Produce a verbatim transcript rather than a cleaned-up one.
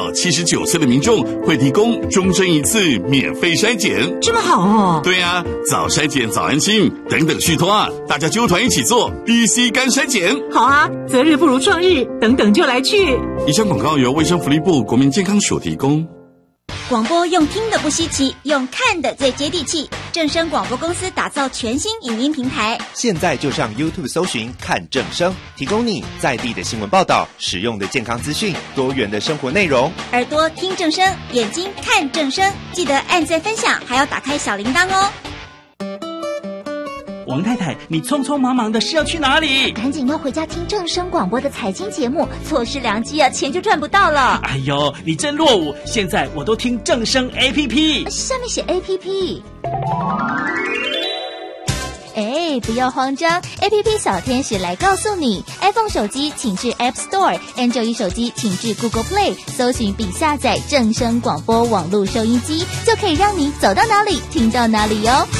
到七十九岁的民众会提供终身一次免费筛检。 这么好哦？ 对啊，早筛检早安心，等等续托啊，大家揪团一起做 B C 肝筛检。 好啊，择日不如撞日，等等就来去。 以上广告由卫生福利部国民健康署提供。 广播用听的不稀奇，用看的最接地气。正声广播公司打造全新影音平台， 现在就上 YouTube 搜寻看正声，提供你在地的新闻报道、实用的健康资讯、多元的生活内容。 耳朵听正声，眼睛看正声，记得按赞分享，还要打开小铃铛哦。 王太太，你匆匆忙忙的是要去哪里？ 赶紧要回家听正声广播的财经节目，错失良机啊，钱就赚不到了。 哎呦，你真落伍！现在我都听正声 A P P， 下面写 A P P。哎，不要慌张 ，A P P 小天使来告诉你 ，iPhone 手机请至 App Store，Android 手机请至 Google Play， 搜寻并下载正声广播网络收音机，就可以让你走到哪里听到哪里哟。